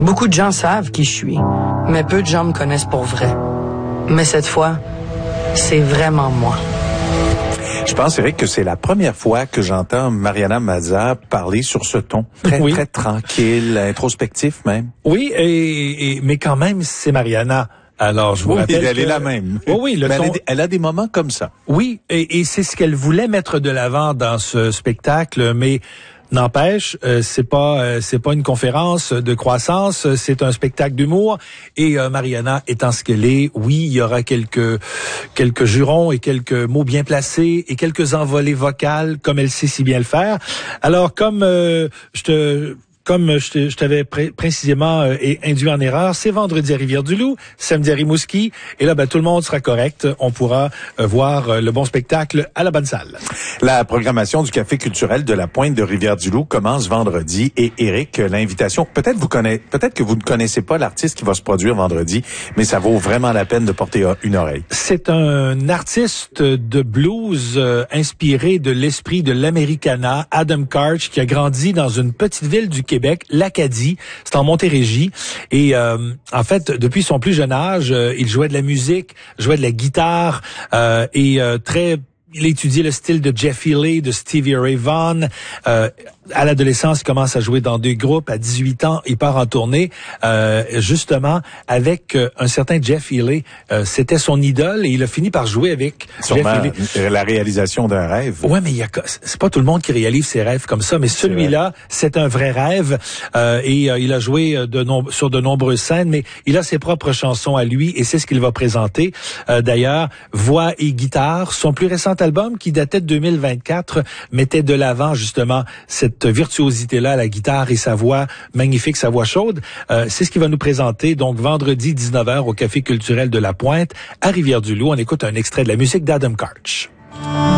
Beaucoup de gens savent qui je suis, mais peu de gens me connaissent pour vrai. Mais cette fois, c'est vraiment moi. Je pense, Éric, que c'est la première fois que j'entends Mariana Mazza parler sur ce ton. Très tranquille, introspectif même. Oui, mais quand même, c'est Mariana. Alors, je vous rappelle elle est la même. Oui, mais elle a des moments comme ça. Oui, et c'est ce qu'elle voulait mettre de l'avant dans ce spectacle, mais n'empêche, c'est pas une conférence de croissance, c'est un spectacle d'humour. Et Mariana étant ce qu'elle est, oui, il y aura quelques jurons et quelques mots bien placés et quelques envolées vocales, comme elle sait si bien le faire. Alors, comme je t'avais précisément induit en erreur, c'est vendredi à Rivière-du-Loup, samedi à Rimouski, et là, tout le monde sera correct. On pourra voir le bon spectacle à la bonne salle. La programmation du Café culturel de la Pointe de Rivière-du-Loup commence vendredi. Et Éric, l'invitation, peut-être que vous ne connaissez pas l'artiste qui va se produire vendredi, mais ça vaut vraiment la peine de porter une oreille. C'est un artiste de blues inspiré de l'esprit de l'Americana, Adam Karch, qui a grandi dans une petite ville du Québec, l'Acadie, c'est en Montérégie. Et en fait, depuis son plus jeune âge, il jouait de la musique, jouait de la guitare il a étudié le style de Jeff Healey, de Stevie Ray Vaughan. À l'adolescence, il commence à jouer dans des groupes. À 18 ans, il part en tournée, justement, avec un certain Jeff Healey. C'était son idole et il a fini par jouer avec sûrement Jeff Healey. La réalisation d'un rêve. Ouais, mais c'est pas tout le monde qui réalise ses rêves comme ça, mais celui-là, c'est un vrai rêve. Il a joué sur de nombreuses scènes, mais il a ses propres chansons à lui et c'est ce qu'il va présenter. D'ailleurs, voix et guitare, son plus récent album qui datait de 2024 mettait de l'avant justement cette virtuosité-là à la guitare et sa voix magnifique, sa voix chaude. C'est ce qu'il va nous présenter donc vendredi 19h au Café culturel de la Pointe à Rivière-du-Loup. On écoute un extrait de la musique d'Adam Karch.